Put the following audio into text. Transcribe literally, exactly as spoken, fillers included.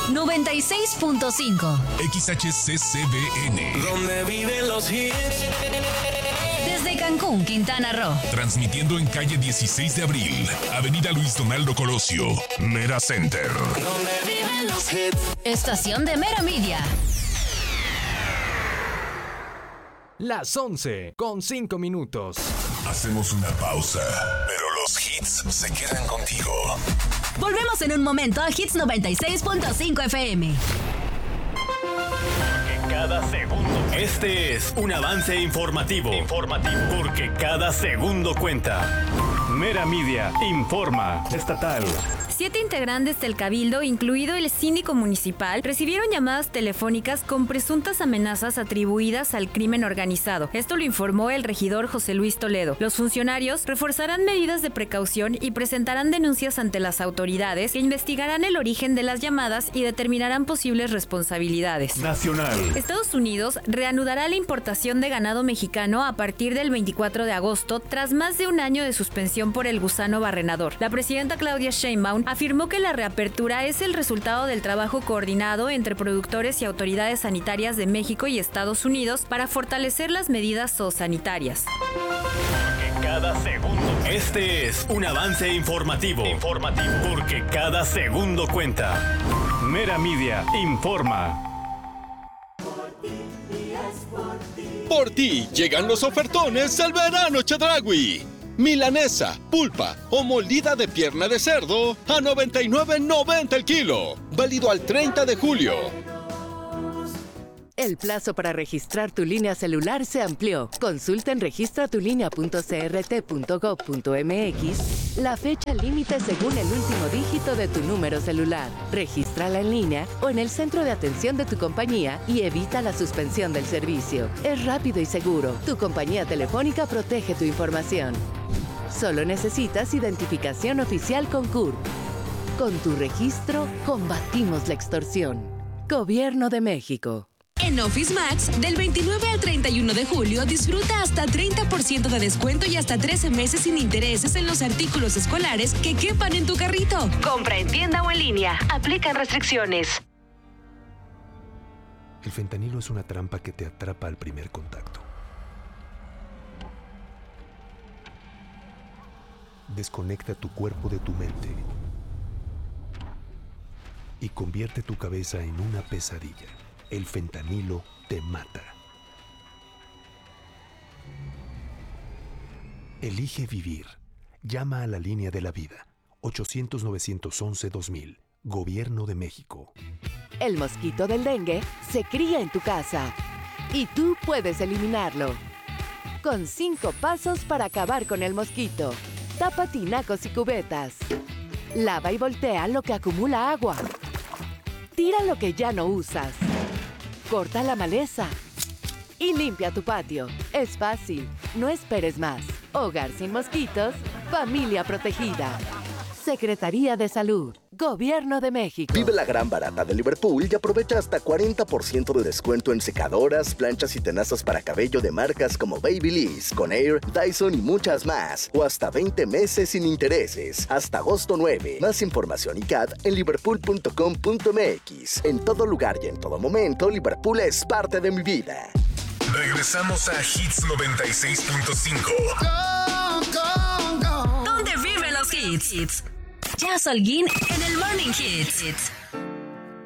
noventa y seis punto cinco. X H C C B N. Donde viven los hits. Desde Cancún, Quintana Roo. Transmitiendo en calle dieciséis de abril, Avenida Luis Donaldo Colosio, Mera Center. Donde viven los hits. Estación de Mera Media. Las once con cinco minutos. Hacemos una pausa, pero los hits se quedan contigo. Volvemos en un momento a Hits noventa y seis punto cinco F M. Cada segundo. Este es un avance informativo. Informativo. Porque cada segundo cuenta. Mera Media informa. Estatal. Siete integrantes del Cabildo, incluido el síndico municipal, recibieron llamadas telefónicas con presuntas amenazas atribuidas al crimen organizado. Esto lo informó el regidor José Luis Toledo. Los funcionarios reforzarán medidas de precaución y presentarán denuncias ante las autoridades que investigarán el origen de las llamadas y determinarán posibles responsabilidades. Nacional. Estados Unidos reanudará la importación de ganado mexicano a partir del veinticuatro de agosto, tras más de un año de suspensión por el gusano barrenador. La presidenta Claudia Sheinbaum afirmó que la reapertura es el resultado del trabajo coordinado entre productores y autoridades sanitarias de México y Estados Unidos para fortalecer las medidas zoosanitarias. Cada segundo. Este es un avance informativo. Informativo. Porque cada segundo cuenta. Mera Media informa. Por ti llegan los ofertones del verano Chedraui. Milanesa, pulpa o molida de pierna de cerdo a noventa y nueve noventa el kilo. Válido al treinta de julio. El plazo para registrar tu línea celular se amplió. Consulta en registra tu línea punto c r t punto gov punto m x la fecha límite según el último dígito de tu número celular. Regístrala en línea o en el centro de atención de tu compañía y evita la suspensión del servicio. Es rápido y seguro. Tu compañía telefónica protege tu información. Solo necesitas identificación oficial con C U R P. Con tu registro, combatimos la extorsión. Gobierno de México. En Office Max, del veintinueve al treinta y uno de julio, disfruta hasta treinta por ciento de descuento y hasta trece meses sin intereses en los artículos escolares que quepan en tu carrito. Compra en tienda o en línea. Aplican restricciones. El fentanilo es una trampa que te atrapa al primer contacto. Desconecta tu cuerpo de tu mente y convierte tu cabeza en una pesadilla. El fentanilo te mata. Elige vivir. Llama a la línea de la vida. ochocientos, novecientos once, dos mil. Gobierno de México. El mosquito del dengue se cría en tu casa y tú puedes eliminarlo. Con cinco pasos para acabar con el mosquito. Tapa tinacos y cubetas. Lava y voltea lo que acumula agua. Tira lo que ya no usas. Corta la maleza y limpia tu patio. Es fácil, no esperes más. Hogar sin mosquitos, familia protegida. Secretaría de Salud, Gobierno de México. Vive la gran barata de Liverpool y aprovecha hasta cuarenta por ciento de descuento en secadoras, planchas y tenazas para cabello de marcas como Babyliss, Conair, Dyson y muchas más. O hasta veinte meses sin intereses. Hasta agosto nueve. Más información y C A D en liverpool punto com punto m x. En todo lugar y en todo momento, Liverpool es parte de mi vida. Regresamos a Hits noventa y seis punto cinco. ¿Dónde viven los hits? Jazz Holguín en el Morning Hits.